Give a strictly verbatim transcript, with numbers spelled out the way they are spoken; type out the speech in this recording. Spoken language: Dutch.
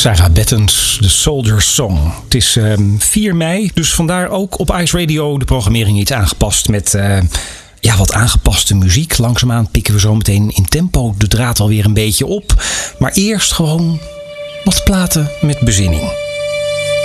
Sarah Bettens, The Soldier's Song. Het is um, vier mei, dus vandaar ook op Ice Radio de programmering iets aangepast met uh, ja, wat aangepaste muziek. Langzaamaan pikken we zo meteen in tempo de draad alweer een beetje op. Maar eerst gewoon wat platen met bezinning.